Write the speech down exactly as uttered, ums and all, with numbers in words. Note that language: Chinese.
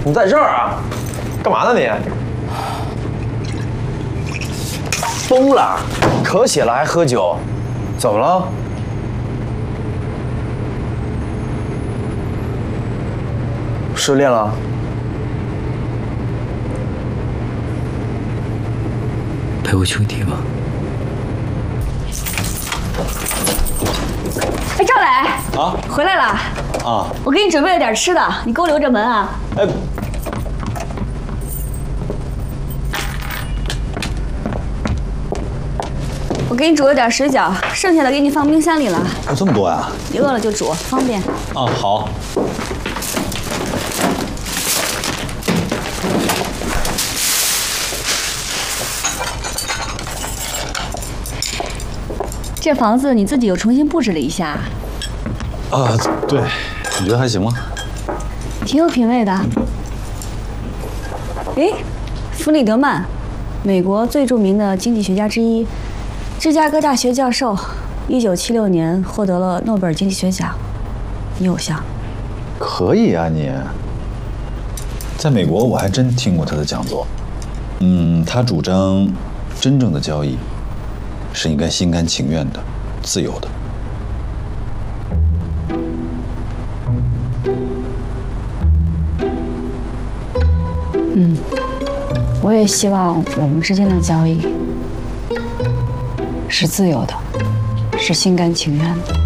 你在这儿啊？干嘛呢你？疯了？咳血了还喝酒？怎么了？失恋了？ 陪我去个地方。 哎，赵磊啊，回来了啊！我给你准备了点吃的，你给我留着门啊。哎。我给你煮了点水饺，剩下的给你放冰箱里了。 有这么多呀？ 你饿了就煮，方便。 啊，好。 这房子你自己又重新布置了一下。 啊，对，你觉得还行吗？ 挺有品位的。哎，弗里德曼，美国最著名的经济学家之一，芝加哥大学教授，一九七六年获得了诺贝尔经济学奖。你有像？ 可以啊，你。在美国，我还真听过他的讲座。嗯，他主张真正的交易是应该心甘情愿的、自由的。 嗯，我也希望我们之间的交易是自由的，是心甘情愿的。